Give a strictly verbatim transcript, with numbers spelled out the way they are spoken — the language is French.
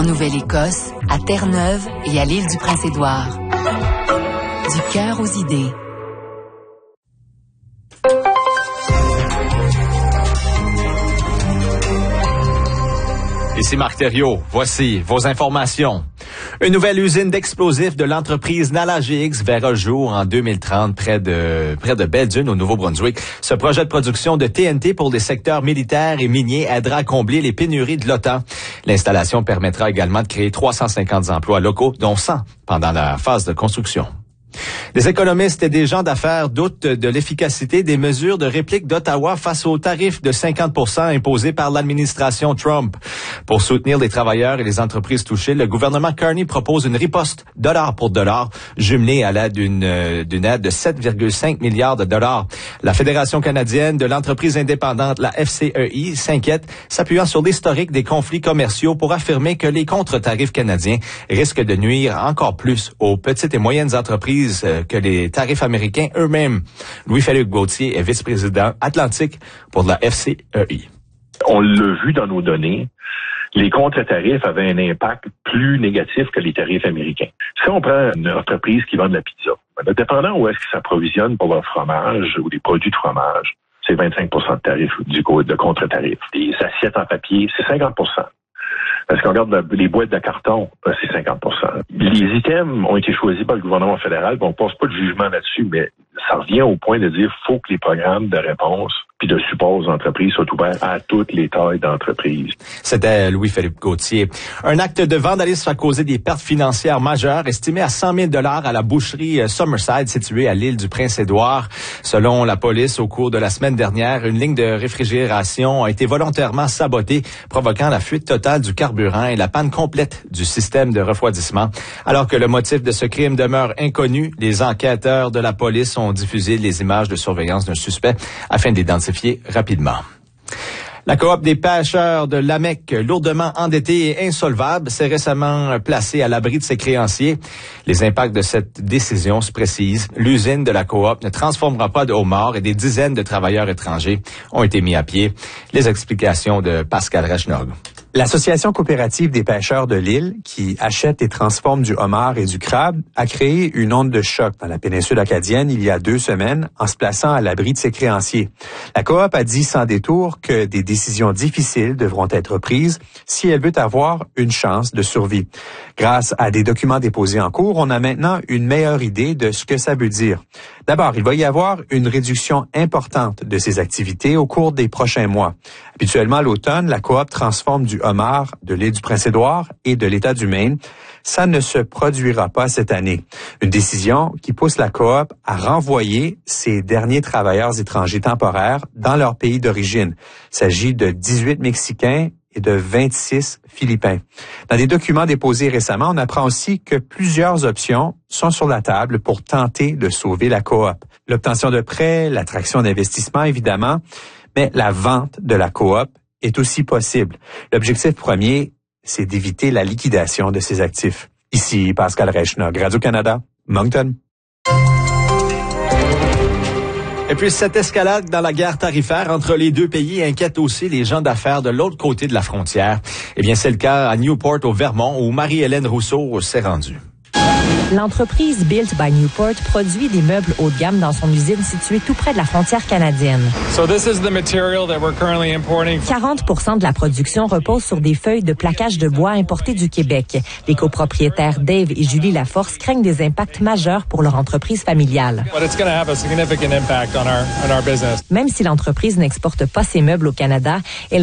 En Nouvelle-Écosse, à Terre-Neuve et à l'île du Prince-Édouard. Du cœur aux idées. Ici Marc Thériault, voici vos informations. Une nouvelle usine d'explosifs de l'entreprise Nalgx verra le jour en deux mille trente près de près de Belle-Dune au Nouveau-Brunswick. Ce projet de production de T N T pour des secteurs militaires et miniers aidera à combler les pénuries de l'OTAN. L'installation permettra également de créer trois cent cinquante emplois locaux, dont cent pendant la phase de construction. Des économistes et des gens d'affaires doutent de l'efficacité des mesures de réplique d'Ottawa face aux tarifs de cinquante pour cent imposés par l'administration Trump. Pour soutenir les travailleurs et les entreprises touchées, le gouvernement Carney propose une riposte dollar pour dollar, jumelée à l'aide d'une, euh, d'une aide de sept virgule cinq milliards de dollars. La Fédération canadienne de l'entreprise indépendante, la F C E I, s'inquiète, s'appuyant sur l'historique des conflits commerciaux pour affirmer que les contre-tarifs canadiens risquent de nuire encore plus aux petites et moyennes entreprises que les tarifs américains eux-mêmes. Louis-Philippe Gauthier est vice-président Atlantique pour la F C E I. On l'a vu dans nos données, les contre-tarifs avaient un impact plus négatif que les tarifs américains. Si on prend une entreprise qui vend de la pizza, ben, dépendant où est-ce qu'ils s'approvisionnent pour leur fromage ou des produits de fromage, c'est vingt-cinq pour cent de tarifs du de contre-tarifs. Les assiettes en papier, c'est cinquante pour cent. Parce qu'on regarde les boîtes de carton, c'est cinquante pour cent. Les items ont été choisis par le gouvernement fédéral, bon, on ne passe pas de jugement là-dessus, mais ça revient au point de dire qu'il faut que les programmes de réponse puis de support aux entreprises soient ouverts à toutes les tailles d'entreprises. C'était Louis-Philippe Gauthier. Un acte de vandalisme a causé des pertes financières majeures, estimées à cent mille dollars à la boucherie Summerside, située à l'île du Prince-Édouard. Selon la police, au cours de la semaine dernière, une ligne de réfrigération a été volontairement sabotée, provoquant la fuite totale du carburant et la panne complète du système de refroidissement. Alors que le motif de ce crime demeure inconnu, les enquêteurs de la police ont diffusé les images de surveillance d'un suspect afin d'identifier rapidement. La coop des pêcheurs de l'Amec, lourdement endettée et insolvable, s'est récemment placée à l'abri de ses créanciers. Les impacts de cette décision se précisent. L'usine de la coop ne transformera pas de homards et des dizaines de travailleurs étrangers ont été mis à pied. Les explications de Pascal Rechnog. L'Association coopérative des pêcheurs de l'île, qui achète et transforme du homard et du crabe, a créé une onde de choc dans la péninsule acadienne il y a deux semaines en se plaçant à l'abri de ses créanciers. La coop a dit sans détour que des décisions difficiles devront être prises si elle veut avoir une chance de survie. Grâce à des documents déposés en cours, on a maintenant une meilleure idée de ce que ça veut dire. D'abord, il va y avoir une réduction importante de ces activités au cours des prochains mois. Habituellement, à l'automne, la coop transforme du homard de l'île du Prince-Édouard et de l'État du Maine. Ça ne se produira pas cette année. Une décision qui pousse la coop à renvoyer ces derniers travailleurs étrangers temporaires dans leur pays d'origine. Il s'agit de dix-huit Mexicains et de vingt-six Philippins. Dans des documents déposés récemment, on apprend aussi que plusieurs options sont sur la table pour tenter de sauver la coop. L'obtention de prêts, l'attraction d'investissements, évidemment, mais la vente de la coop est aussi possible. L'objectif premier, c'est d'éviter la liquidation de ces actifs. Ici, Pascal Rechnog, Radio-Canada, Moncton. Et puis, cette escalade dans la guerre tarifaire entre les deux pays inquiète aussi les gens d'affaires de l'autre côté de la frontière. Eh bien, c'est le cas à Newport, au Vermont, où Marie-Hélène Rousseau s'est rendue. L'entreprise Built by Newport produit des meubles haut de gamme dans son usine située tout près de la frontière canadienne. So this is the material that we're currently importing. quarante pour cent de la production repose sur des feuilles de plaquage de bois importées du Québec. Les copropriétaires Dave et Julie Laforce craignent des impacts majeurs pour leur entreprise familiale. But it's going to have a significant impact on our on our business. Même si l'entreprise n'exporte pas ses meubles au Canada, elle